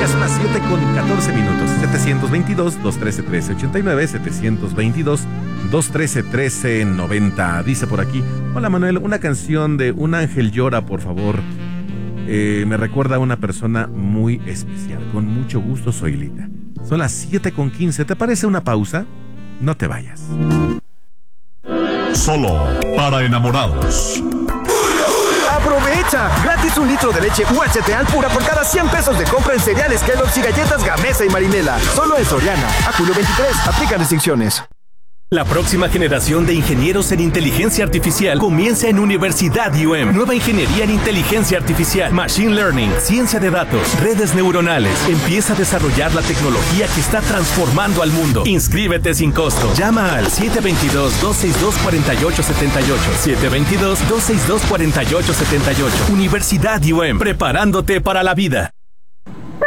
son las 7:14. 722-213-1389, 722-213-1390. Dice por aquí: hola Manuel, una canción de Un Ángel Llora, por favor. Me recuerda a una persona muy especial. Con mucho gusto, soy Lita. Son las 7:15. ¿Te parece una pausa? No te vayas. Solo para enamorados. ¡Aprovecha! Gratis 1 litro de leche UHT Alpura por cada 100 pesos de compra en cereales Kellogg's y galletas Gamesa y Marinela. Solo en Soriana. A julio 23. Aplican restricciones. La próxima generación de ingenieros en inteligencia artificial comienza en Universidad IUM. Nueva ingeniería en inteligencia artificial, machine learning, ciencia de datos, redes neuronales. Empieza a desarrollar la tecnología que está transformando al mundo. Inscríbete sin costo. Llama al 722-262-4878. 722-262-4878. Universidad IUM. Preparándote para la vida.